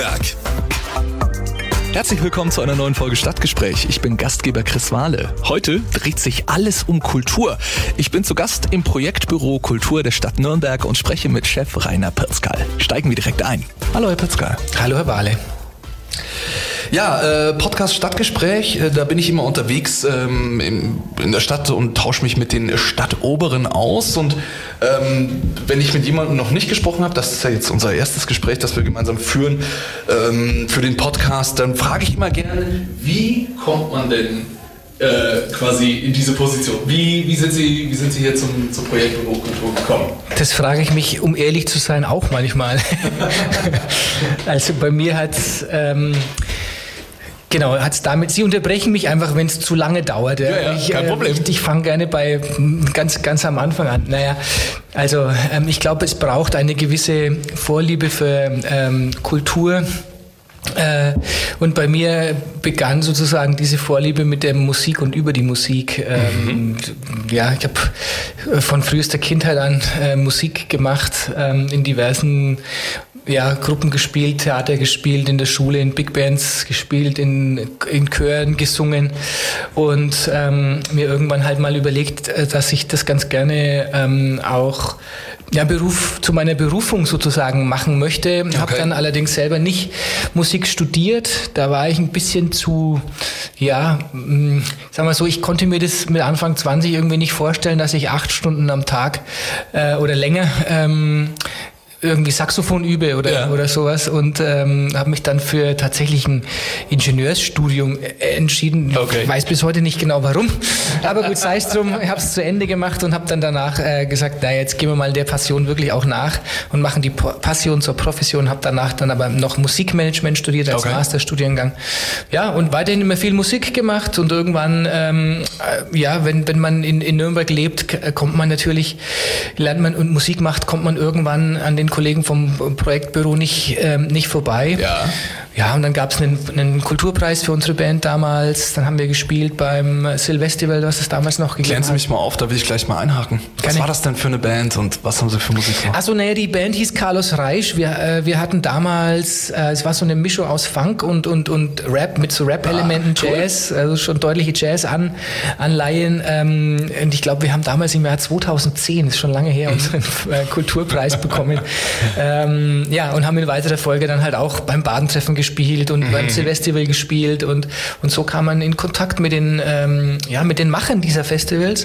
Herzlich willkommen zu einer neuen Folge Stadtgespräch. Ich bin Gastgeber Chris Wahle. Heute dreht sich alles um Kultur. Ich bin zu Gast im Projektbüro Kultur der Stadt Nürnberg und spreche mit Chef Rainer Pirzkal. Steigen wir direkt ein. Hallo Herr Pirzkal. Hallo Herr Wahle. Ja, Podcast Stadtgespräch, da bin ich immer unterwegs in der Stadt und tausche mich mit den Stadtoberen aus. Und wenn ich mit jemandem noch nicht gesprochen habe, das ist ja jetzt unser erstes Gespräch, das wir gemeinsam führen für den Podcast, dann frage ich immer gerne, wie kommt man denn quasi in diese Position? Wie sind Sie hier zum Projektbüro Kultur gekommen? Das frage ich mich, um ehrlich zu sein, auch manchmal. Also bei mir hat es... Genau, hat's damit. Sie unterbrechen mich einfach, wenn es zu lange dauert. Ja, kein Problem. Ich fange gerne bei ganz am Anfang an. Naja, also ich glaube, es braucht eine gewisse Vorliebe für Kultur. Und bei mir begann sozusagen diese Vorliebe mit der Musik und über die Musik. Ja, ich habe von frühester Kindheit an Musik gemacht, in diversen Gruppen gespielt, Theater gespielt, in der Schule in Big Bands gespielt, in Chören gesungen und mir irgendwann halt mal überlegt, dass ich das ganz gerne auch zu meiner Berufung sozusagen machen möchte. Okay. Habe dann allerdings selber nicht Musik studiert. Da war ich ein bisschen zu, sagen wir so, ich konnte mir das mit Anfang 20 irgendwie nicht vorstellen, dass ich 8 Stunden am Tag oder länger irgendwie Saxophon übe oder sowas und habe mich dann für tatsächlich ein Ingenieursstudium entschieden. Okay. Ich weiß bis heute nicht genau warum, aber gut, sei es drum, ich habe es zu Ende gemacht und habe dann danach gesagt, jetzt gehen wir mal der Passion wirklich auch nach und machen die Passion zur Profession, habe danach dann aber noch Musikmanagement studiert als Masterstudiengang. Ja, und weiterhin immer viel Musik gemacht und irgendwann, wenn man in Nürnberg lebt, lernt man und Musik macht, kommt man irgendwann an den Kollegen vom Projektbüro nicht vorbei. Ja, und dann gab es einen Kulturpreis für unsere Band damals. Dann haben wir gespielt beim Silvestival, was es damals noch gegeben hat. Klären Sie mich mal auf, da will ich gleich mal einhaken. Was war das denn für eine Band und was haben Sie für Musik gemacht? Also die Band hieß Carlos Reisch. Wir hatten damals, es war so eine Mischung aus Funk und Rap mit so Rap-Elementen, Jazz, also schon deutliche Jazz-Anleihen. Und ich glaube, wir haben damals im Jahr 2010, ist schon lange her, unseren Kulturpreis bekommen. Und haben in weiterer Folge dann halt auch beim Badentreffen gespielt und beim Silvestival gespielt und so kam man in Kontakt mit den Machern dieser Festivals.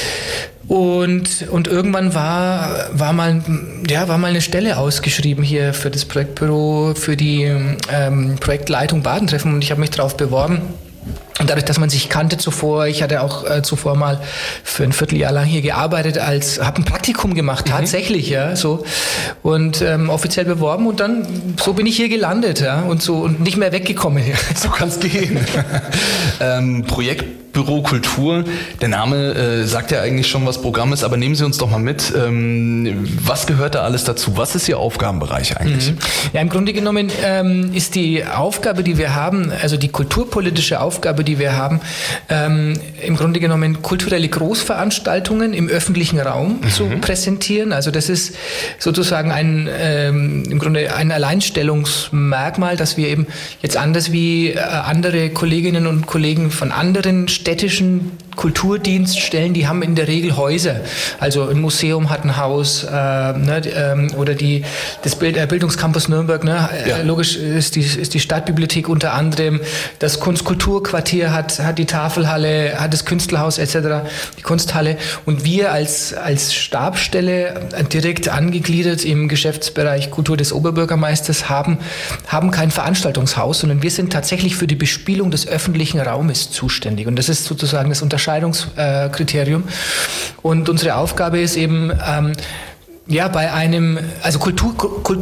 Und irgendwann war mal eine Stelle ausgeschrieben hier für das Projektbüro, für die Projektleitung Badentreffen und ich habe mich darauf beworben. Und dadurch, dass man sich kannte zuvor, ich hatte auch zuvor mal für ein Vierteljahr lang hier gearbeitet, habe ein Praktikum gemacht, tatsächlich, und offiziell beworben und dann so bin ich hier gelandet, und nicht mehr weggekommen. So kann's gehen. Projektbüro Kultur, der Name sagt ja eigentlich schon, was Programm ist, aber nehmen Sie uns doch mal mit, was gehört da alles dazu? Was ist Ihr Aufgabenbereich eigentlich? Ja, im Grunde genommen ist die Aufgabe, die wir haben, also die kulturpolitische Aufgabe, die wir haben, im Grunde genommen kulturelle Großveranstaltungen im öffentlichen Raum zu präsentieren. Also das ist sozusagen im Grunde ein Alleinstellungsmerkmal, dass wir eben jetzt anders wie andere Kolleginnen und Kollegen von anderen städtischen Kulturdienststellen, die haben in der Regel Häuser. Also ein Museum hat ein Haus, oder das Bildungscampus Nürnberg, logisch ist die Stadtbibliothek unter anderem, das Kunstkulturquartier hat die Tafelhalle, hat das Künstlerhaus etc., die Kunsthalle und wir als Stabsstelle direkt angegliedert im Geschäftsbereich Kultur des Oberbürgermeisters haben kein Veranstaltungshaus, sondern wir sind tatsächlich für die Bespielung des öffentlichen Raumes zuständig und das ist sozusagen das Unterscheidungskriterium und unsere Aufgabe ist eben bei einem, also Kultur